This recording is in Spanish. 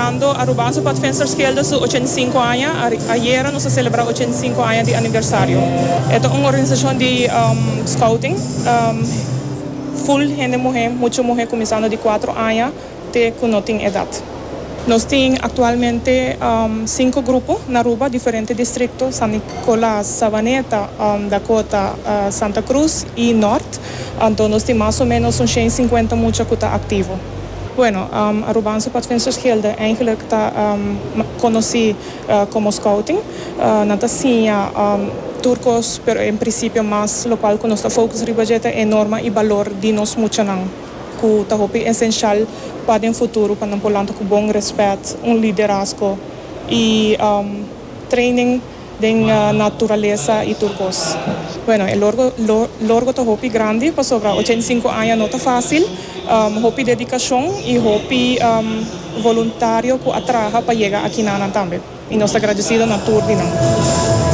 celebrando Arubanso Padvindersgilde su 85 años. Ayer nos celebra 85 años de aniversario. Esta es una organización de scouting. Full gente mujer, mucha mujer comenzando de 4 años de que no tienen edad. Nos tienen actualmente 5 grupos en Aruba, diferentes distritos: San Nicolás, Sabaneta, Dakota, Santa Cruz y Norte. Entonces nos tienen más o menos un 150 mucha que está activo. Bueno, Arubanso Padvindersgilde eigenlijk está conocido como scouting. Natasia, turcos, pero en principio más lo cual con nuestra focus ribajeta é norma y valor de nos mucha nan. Que está essencial para el futuro, para Polanta con buen respeto, un liderazgo y training de naturaleza y turcos. Bueno, el largo está grande, para sobre 85 años no está fácil. Hopi dedicación y hopi voluntario que atraja para llegar aquí también. Y nos agradecido na tour de